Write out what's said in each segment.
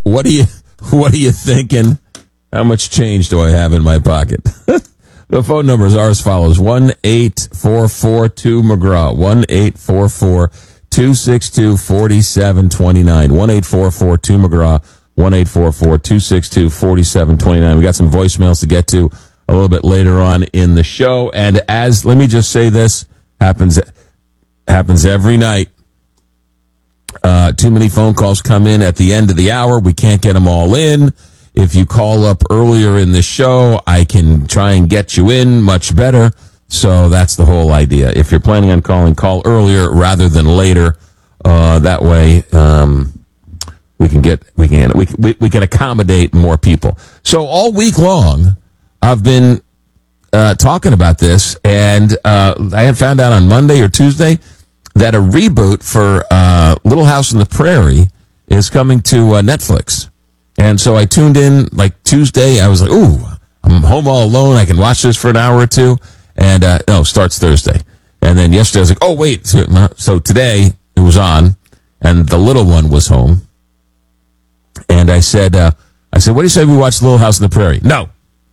what are you thinking? How much change do I have in my pocket? The phone numbers are as follows: 1-844-2-McGraw, 1-844-262-4729, 1-844-2-McGraw, 1-844-262-4729. We got some voicemails to get to a little bit later on in the show. And let me just say this, happens every night. Too many phone calls come in at the end of the hour. We can't get them all in. If you call up earlier in the show, I can try and get you in much better. So that's the whole idea. If you're planning on calling, call earlier rather than later. That way, we can accommodate more people. So all week long, I've been talking about this, and I had found out on Monday or Tuesday that a reboot for Little House on the Prairie is coming to Netflix. And so I tuned in like Tuesday. I was like, ooh, I'm home all alone. I can watch this for an hour or two. And no, starts Thursday. And then yesterday I was like, oh, wait. So today it was on, and the little one was home. And I said, what do you say we watch Little House on the Prairie? No.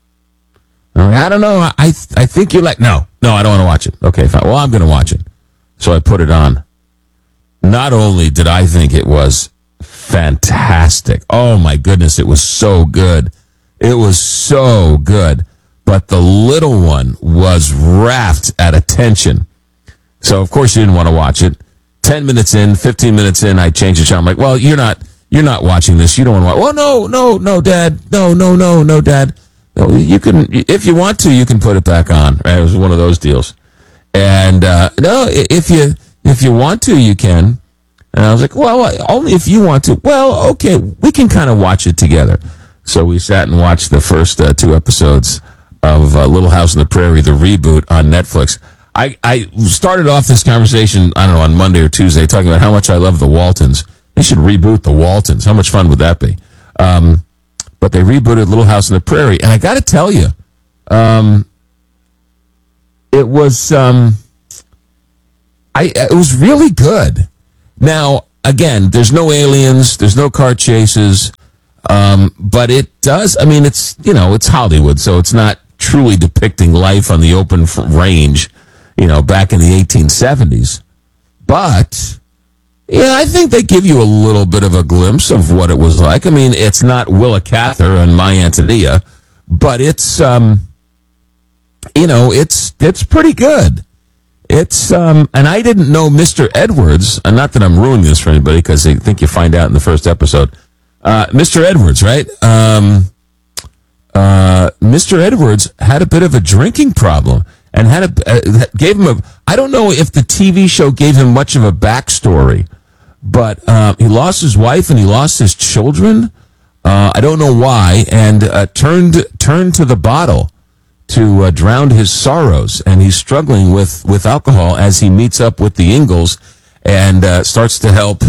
I'm like, I don't know. I think you like, no, I don't want to watch it. Okay, fine. Well, I'm going to watch it. So I put it on. Not only did I think it was fantastic. Oh, my goodness. It was so good. It was so good. But the little one was rapt at attention. So, of course, you didn't want to watch it. 10 minutes in, 15 minutes in, I changed the channel. I'm like, well, you're not watching this. You don't want to watch. Well, no, Dad. No, Dad. No, you can, if you want to, you can put it back on. Right? It was one of those deals. And no, if you want to, you can. And I was like, well, only if you want to. Well, okay, we can kind of watch it together. So we sat and watched the first 2 episodes of Little House on the Prairie, the reboot on Netflix. I started off this conversation, I don't know, on Monday or Tuesday, talking about how much I love the Waltons. They should reboot the Waltons. How much fun would that be? But they rebooted Little House on the Prairie, and I got to tell you, it was really good. Now, again, there's no aliens, there's no car chases, but it does. I mean, it's Hollywood, so it's not truly depicting life on the open range, back in the 1870s. But yeah, I think they give you a little bit of a glimpse of what it was like. I mean, it's not Willa Cather and My Antonia, but it's it's pretty good. It's and I didn't know Mr. Edwards, and not that I'm ruining this for anybody because I think you find out in the first episode. Mr. Edwards, right? Mr. Edwards had a bit of a drinking problem and gave him I don't know if the TV show gave him much of a backstory, but he lost his wife and he lost his children. I don't know why, and turned to the bottle to drown his sorrows, and he's struggling with alcohol as he meets up with the Ingalls and starts to help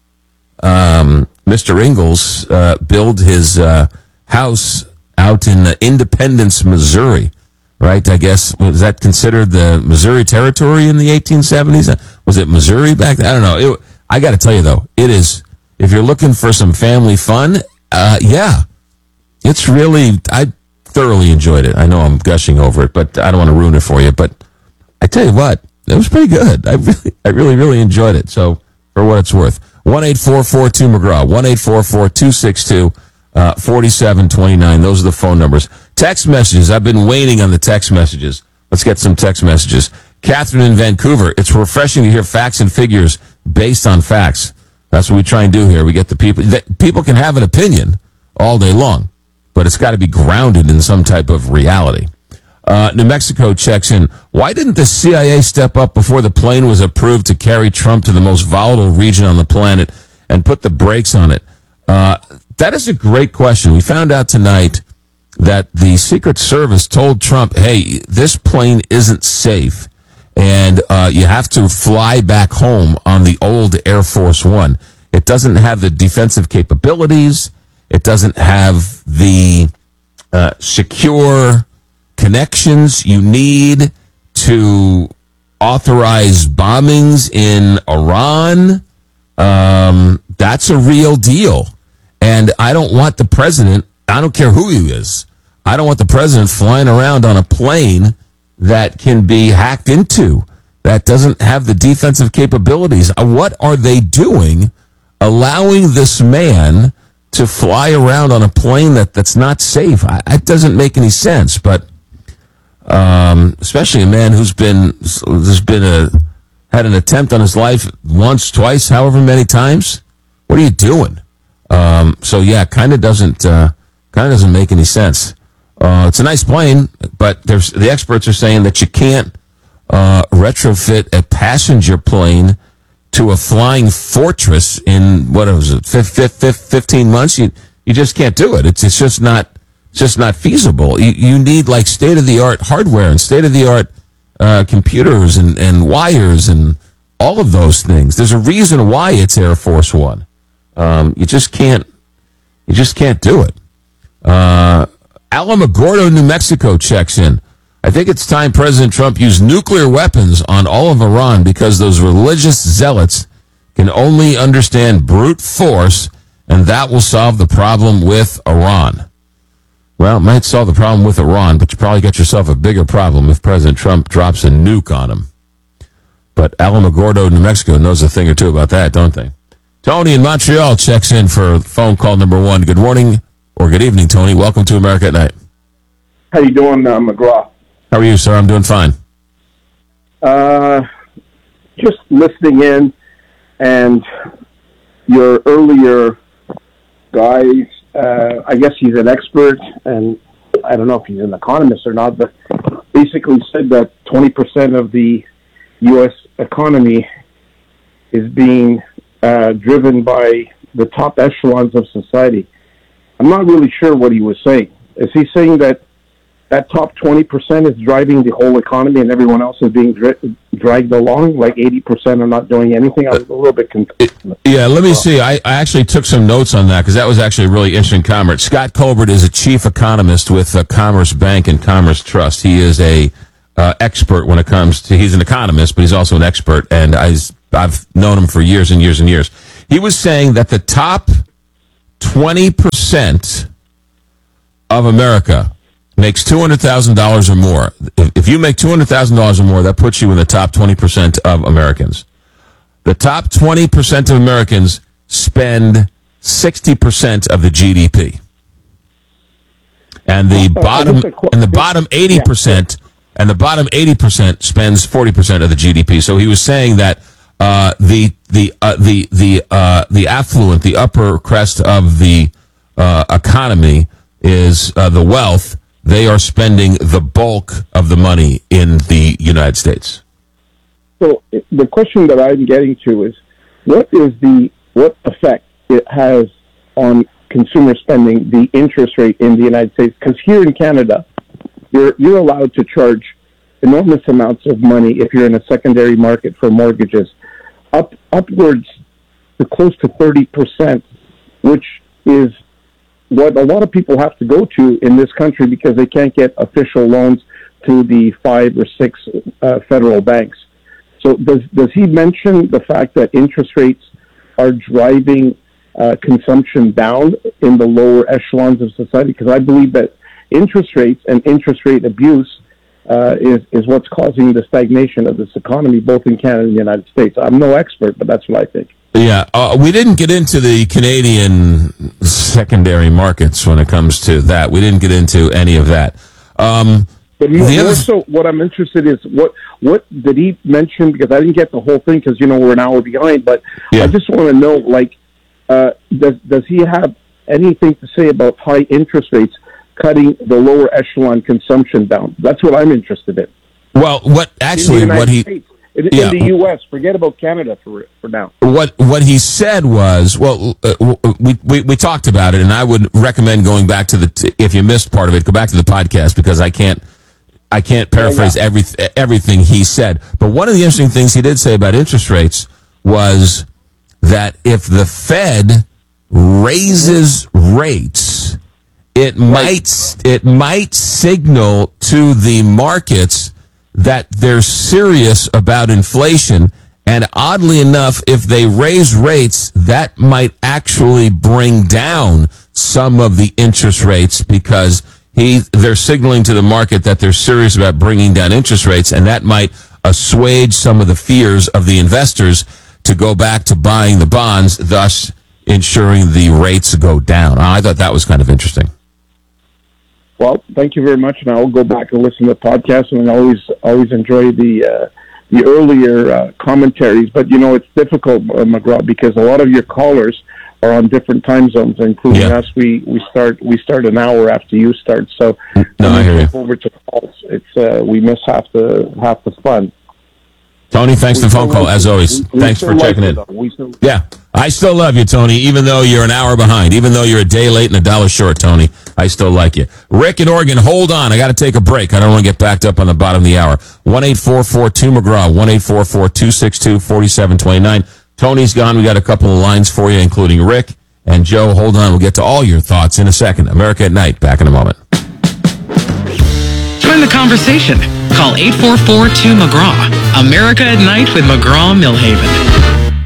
Mr. Ingalls build his house out in Independence, Missouri. Right? I guess, was that considered the Missouri Territory in the 1870s? Was it Missouri back then? I don't know. I got to tell you, though, it is, if you're looking for some family fun, yeah, it's really, I thoroughly enjoyed it. I know I'm gushing over it, but I don't want to ruin it for you. But I tell you what, it was pretty good. I really enjoyed it. So, for what it's worth, 1-844-2-McGraw, 1-844-262-4729. Those are the phone numbers. Text messages. I've been waiting on the text messages. Let's get some text messages. Catherine in Vancouver. It's refreshing to hear facts and figures based on facts. That's what we try and do here. We get the people. People can have an opinion all day long, but it's got to be grounded in some type of reality. New Mexico checks in. Why didn't the CIA step up before the plane was approved to carry Trump to the most volatile region on the planet and put the brakes on it? That is a great question. We found out tonight that the Secret Service told Trump, hey, this plane isn't safe, and you have to fly back home on the old Air Force One. It doesn't have the defensive capabilities. It doesn't have the secure connections you need to authorize bombings in Iran. That's a real deal. And I don't want the president, I don't care who he is, I don't want the president flying around on a plane that can be hacked into, that doesn't have the defensive capabilities. What are they doing allowing this man to fly around on a plane that's not safe? It doesn't make any sense. But especially a man who's had an attempt on his life once, twice, however many times. What are you doing? So yeah, kind of doesn't make any sense. It's a nice plane, but the experts are saying that you can't retrofit a passenger plane to a flying fortress in, what was it, 15 months? You just can't do it. It's just not feasible. You need like state-of-the-art hardware and state-of-the-art computers and wires and all of those things. There's a reason why it's Air Force One. You just can't do it. Alamogordo, New Mexico checks in. I think it's time President Trump used nuclear weapons on all of Iran because those religious zealots can only understand brute force, and that will solve the problem with Iran. Well, it might solve the problem with Iran, but you probably got yourself a bigger problem if President Trump drops a nuke on him. But Alamogordo, New Mexico knows a thing or two about that, don't they? Tony in Montreal checks in for phone call number 1. Good morning or good evening, Tony. Welcome to America at Night. How you doing, McGraw? How are you, sir? I'm doing fine. Just listening in, and your earlier guy, I guess he's an expert, and I don't know if he's an economist or not, but basically said that 20% of the U.S. economy is being driven by the top echelons of society. I'm not really sure what he was saying. Is he saying that top 20% is driving the whole economy and everyone else is being dragged along, like 80% are not doing anything? I was a little bit confused. Yeah, let me see. I actually took some notes on that because that was actually a really interesting comment. Scott Colbert is a chief economist with Commerce Bank and Commerce Trust. He is a expert when it comes to, he's an economist, but he's also an expert, and I've known him for years and years and years. He was saying that the top 20% of America makes $200,000 or more. If you make $200,000 or more, that puts you in the top 20% of Americans. The top 20% of Americans spend 60% of the GDP. And the bottom 80% and the bottom 80% spends 40% of the GDP. So he was saying that the affluent, the upper crest of the economy is the wealth. They are spending the bulk of the money in the United States. So the question that I'm getting to is, what effect it has on consumer spending, the interest rate in the United States? Because here in Canada, you're allowed to charge enormous amounts of money if you're in a secondary market for mortgages, upwards to close to 30%, which is what a lot of people have to go to in this country because they can't get official loans to the 5 or 6 federal banks. So does he mention the fact that interest rates are driving consumption down in the lower echelons of society? Because I believe that interest rates and interest rate abuse is what's causing the stagnation of this economy, both in Canada and the United States. I'm no expert, but that's what I think. Yeah, we didn't get into the Canadian secondary markets when it comes to that. We didn't get into any of that. But more so, what I'm interested is what did he mention? Because I didn't get the whole thing because we're an hour behind. But yeah. I just want to know, does he have anything to say about high interest rates cutting the lower echelon consumption down? That's what I'm interested in. Well, in the U.S., forget about Canada for now. What he said was, we talked about it, and I would recommend going back to if you missed part of it, go back to the podcast because I can't paraphrase everything he said. But one of the interesting things he did say about interest rates was that if the Fed raises rates, it might signal to the markets that they're serious about inflation And oddly enough, if they raise rates, that might actually bring down some of the interest rates because they're signaling to the market that they're serious about bringing down interest rates, and that might assuage some of the fears of the investors to go back to buying the bonds, thus ensuring the rates go down. I thought that was kind of interesting. Well, thank you very much, and I'll go back and listen to the podcast, and I always enjoy the earlier commentaries. But, it's difficult, McGraw, because a lot of your callers are on different time zones, including us. We start an hour after you start, so I hear you. Over to calls. It's we miss half the fun. Tony, thanks for the phone call, as always. Thanks for checking in. Yeah, I still love you, Tony, even though you're an hour behind, even though you're a day late and $1 short, Tony. I still like you. Rick in Oregon, hold on. I got to take a break. I don't want to get backed up on the bottom of the hour. 1-844-2-McGraw, 1-844-262-4729. Tony's gone. We got a couple of lines for you, including Rick. And Joe, hold on. We'll get to all your thoughts in a second. America at Night, back in a moment. Join the conversation. Call 844-2-McGraw. America at Night with McGraw-Millhaven.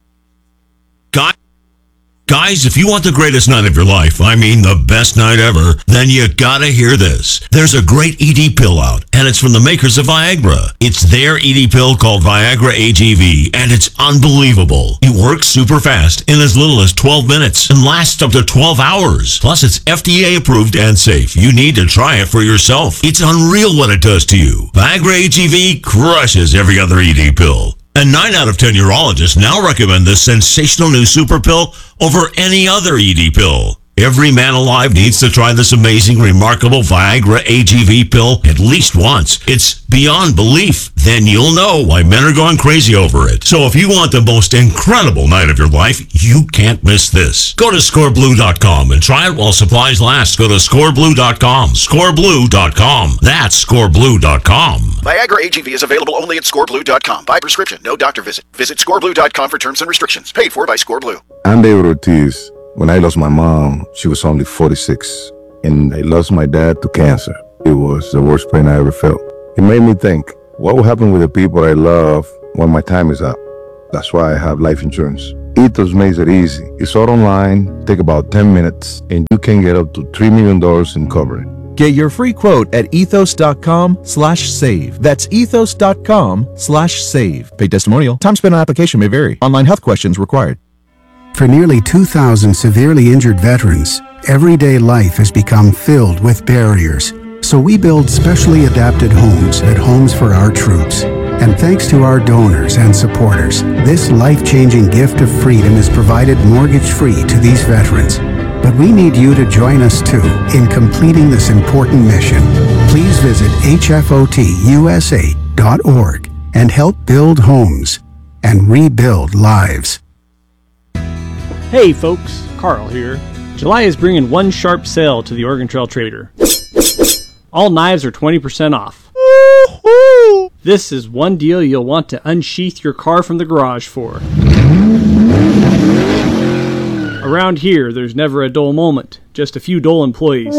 Guys, if you want the greatest night of your life, I mean the best night ever, then you gotta hear this. There's a great ED pill out, and it's from the makers of Viagra. It's their ED pill called Viagra AGV, and it's unbelievable. It works super fast in as little as 12 minutes and lasts up to 12 hours. Plus, it's FDA approved and safe. You need to try it for yourself. It's unreal what it does to you. Viagra AGV crushes every other ED pill. And 9 out of 10 urologists now recommend this sensational new super pill over any other ED pill. Every man alive needs to try this amazing, remarkable Viagra AGV pill at least once. It's beyond belief. Then you'll know why men are going crazy over it. So if you want the most incredible night of your life, you can't miss this. Go to scoreblue.com and try it while supplies last. Go to scoreblue.com. Scoreblue.com. That's scoreblue.com. Viagra AGV is available only at scoreblue.com. By prescription, no doctor visit. Visit scoreblue.com for terms and restrictions. Paid for by Scoreblue. I'm David Ortiz. When I lost my mom, she was only 46, and I lost my dad to cancer. It was the worst pain I ever felt. It made me think, what will happen with the people I love when my time is up? That's why I have life insurance. Ethos makes it easy. It's all online, take about 10 minutes, and you can get up to $3 million in coverage. Get your free quote at ethos.com/save. That's ethos.com/save. Paid testimonial. Time spent on application may vary. Online health questions required. For nearly 2,000 severely injured veterans, everyday life has become filled with barriers. So we build specially adapted homes at Homes for Our Troops. And thanks to our donors and supporters, this life-changing gift of freedom is provided mortgage-free to these veterans. But we need you to join us too in completing this important mission. Please visit hfotusa.org and help build homes and rebuild lives. Hey folks, Carl here. July is bringing one sharp sale to the Oregon Trail Trader. All knives are 20% off. This is one deal you'll want to unsheath your car from the garage for. Around here, there's never a dull moment, just a few dull employees.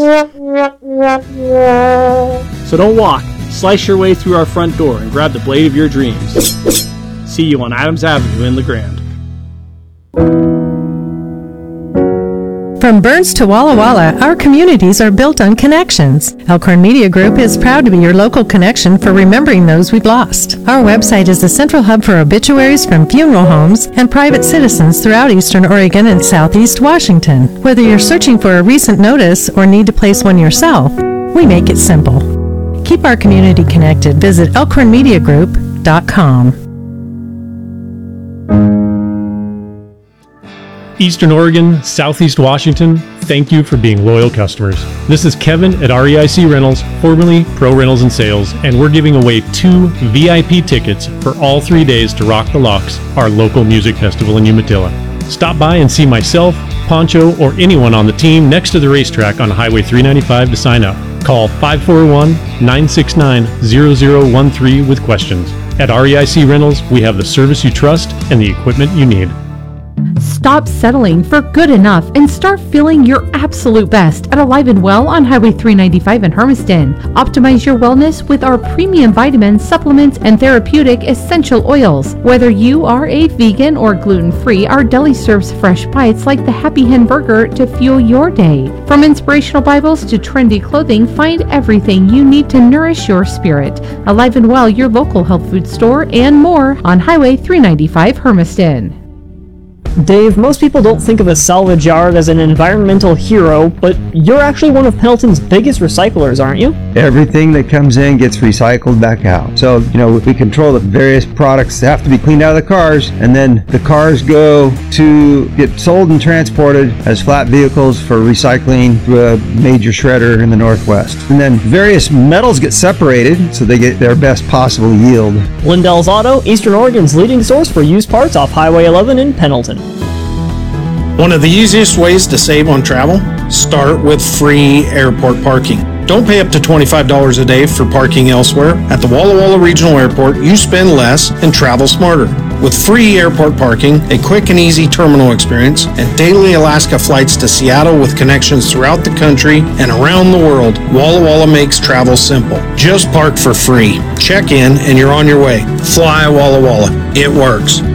So don't walk, slice your way through our front door and grab the blade of your dreams. See you on Adams Avenue in LeGrand. From Burns to Walla Walla, our communities are built on connections. Elkhorn Media Group is proud to be your local connection for remembering those we've lost. Our website is the central hub for obituaries from funeral homes and private citizens throughout Eastern Oregon and Southeast Washington. Whether you're searching for a recent notice or need to place one yourself, we make it simple. Keep our community connected. Visit elkhornmediagroup.com. Eastern Oregon, Southeast Washington, thank you for being loyal customers. This is Kevin at REIC Rentals, formerly Pro Rentals and Sales, and we're giving away 2 VIP tickets for all 3 days to Rock the Locks, our local music festival in Umatilla. Stop by and see myself, Poncho, or anyone on the team next to the racetrack on Highway 395 to sign up. Call 541-969-0013 with questions. At REIC Rentals, we have the service you trust and the equipment you need. Stop settling for good enough and start feeling your absolute best at Alive and Well on Highway 395 in Hermiston. Optimize your wellness with our premium vitamins, supplements, and therapeutic essential oils. Whether you are a vegan or gluten-free, our deli serves fresh bites like the Happy Hen Burger to fuel your day. From inspirational Bibles to trendy clothing, find everything you need to nourish your spirit. Alive and Well, your local health food store, and more on Highway 395 Hermiston. Dave, most people don't think of a salvage yard as an environmental hero, but you're actually one of Pendleton's biggest recyclers, aren't you? Everything that comes in gets recycled back out. So, we control the various products that have to be cleaned out of the cars, and then the cars go to get sold and transported as flat vehicles for recycling through a major shredder in the Northwest. And then various metals get separated so they get their best possible yield. Lindell's Auto, Eastern Oregon's leading source for used parts off Highway 11 in Pendleton. One of the easiest ways to save on travel? Start with free airport parking. Don't pay up to $25 a day for parking elsewhere. At the Walla Walla Regional Airport, you spend less and travel smarter. With free airport parking, a quick and easy terminal experience, and daily Alaska flights to Seattle with connections throughout the country and around the world, Walla Walla makes travel simple. Just park for free. Check in and you're on your way. Fly Walla Walla. It works.